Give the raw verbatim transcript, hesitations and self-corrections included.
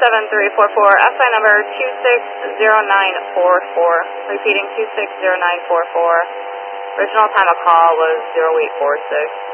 seven three four four, S I number two six zero nine four four. Repeating two six zero nine four four. Original time of call was zero eight four six.